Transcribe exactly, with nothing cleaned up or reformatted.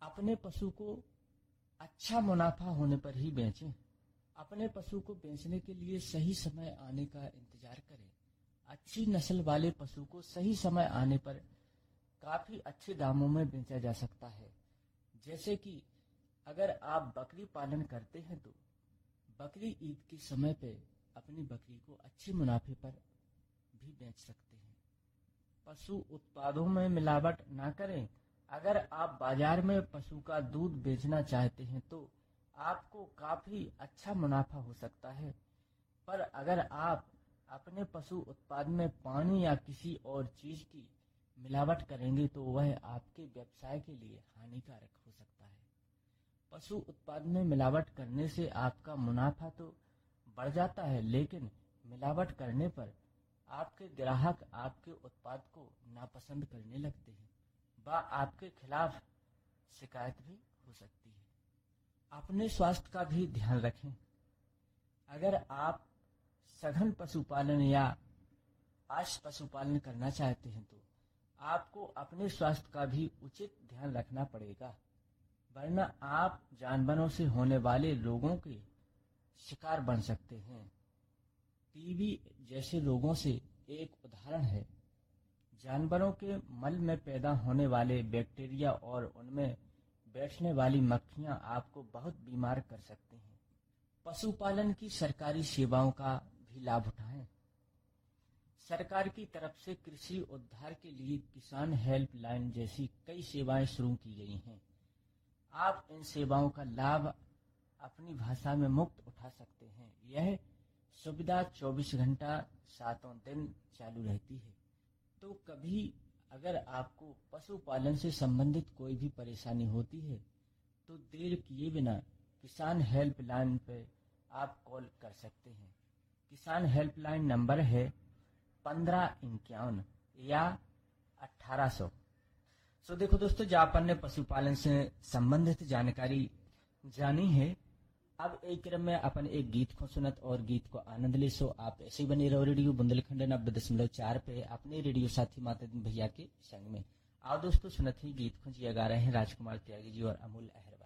अपने पशु को अच्छा मुनाफा होने पर ही बेचें। अपने पशु को बेचने के लिए सही समय आने का इंतजार करें। अच्छी नस्ल वाले पशु को सही समय आने पर काफी अच्छे दामों में बेचा जा सकता है। जैसे कि अगर आप बकरी पालन करते हैं तो बकरी ईद के समय पे अपनी बकरी को अच्छे मुनाफे पर भी बेच सकते हैं। पशु उत्पादों में मिलावट ना करें। अगर आप बाजार में पशु का दूध बेचना चाहते हैं तो आपको काफी अच्छा मुनाफा हो सकता है, पर अगर आप अपने पशु उत्पाद में पानी या किसी और चीज की मिलावट करेंगे तो वह आपके व्यवसाय के लिए हानिकारक हो सकता है। पशु उत्पाद में मिलावट करने से आपका मुनाफा तो बढ़ जाता है, लेकिन मिलावट करने पर आपके ग्राहक आपके उत्पाद को नापसंद करने लगते हैं व आपके खिलाफ शिकायत भी हो सकती है। अपने स्वास्थ्य का भी ध्यान रखें। अगर आप सघन पशुपालन या आश पशुपालन करना चाहते हैं तो आपको अपने स्वास्थ्य का भी उचित ध्यान रखना पड़ेगा, वरना आप जानवरों से होने वाले रोगों के शिकार बन सकते हैं। टीबी जैसे रोगों से एक उदाहरण है। जानवरों के मल में पैदा होने वाले बैक्टीरिया और उनमें बैठने वाली मक्खियां आपको बहुत बीमार कर सकते हैं। पशुपालन की सरकारी सेवाओं का भी लाभ उठाएं। सरकार की तरफ से कृषि उद्धार के लिए किसान हेल्पलाइन जैसी कई सेवाएं शुरू की गई हैं। आप इन सेवाओं का लाभ अपनी भाषा में मुफ्त उठा सकते हैं। यह सुविधा चौबीस घंटा सातों दिन चालू रहती है। तो कभी अगर आपको पशुपालन से संबंधित कोई भी परेशानी होती है तो देर किए बिना किसान हेल्पलाइन पर आप कॉल कर सकते हैं। किसान हेल्पलाइन नंबर है पंद्रह इक्यावन या अठारह सौ। सो देखो दोस्तों, जो अपन ने पशुपालन से संबंधित जानकारी जानी है, अब एक क्रम में अपन एक गीत को सुनत और गीत को आनंद ले। सो आप ऐसे ही बने रहो रेडियो बुंदेलखंड नब्बे दशमलव चार पे अपने रेडियो साथी माता दिन भैया के संग में। आओ दोस्तों, सुनत ही गीत को जिया गा रहे हैं राजकुमार त्यागी जी और अमूल अहर।